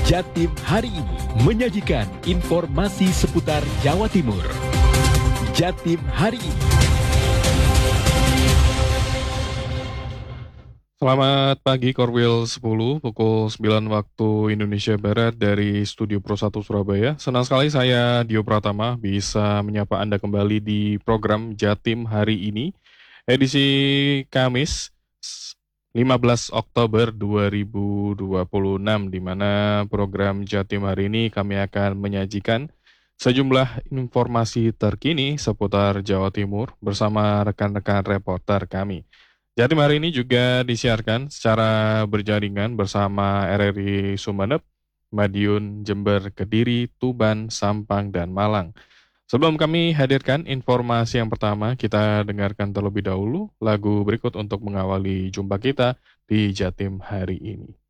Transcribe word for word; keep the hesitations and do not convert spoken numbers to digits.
Jatim hari ini menyajikan informasi seputar Jawa Timur. Jatim hari ini. Selamat pagi Korwil sepuluh, pukul sembilan waktu Indonesia Barat dari Studio Pro satu Surabaya. Senang sekali saya Dio Pratama bisa menyapa Anda kembali di program Jatim hari ini, edisi Kamis lima belas Oktober dua ribu dua puluh enam, di mana program Jatim hari ini kami akan menyajikan sejumlah informasi terkini seputar Jawa Timur bersama rekan-rekan reporter kami. Jatim hari ini juga disiarkan secara berjaringan bersama R R I Sumeneb, Madiun, Jember, Kediri, Tuban, Sampang, dan Malang. Sebelum kami hadirkan informasi yang pertama, kita dengarkan terlebih dahulu lagu berikut untuk mengawali jumpa kita di Jatim hari ini.